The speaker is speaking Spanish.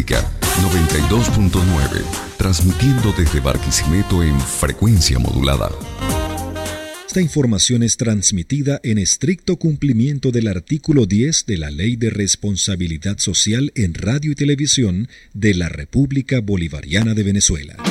Folclórica 92.9, transmitiendo desde Barquisimeto en frecuencia modulada. Esta información es transmitida en estricto cumplimiento del artículo 10 de la Ley de Responsabilidad Social en Radio y Televisión de la República Bolivariana de Venezuela.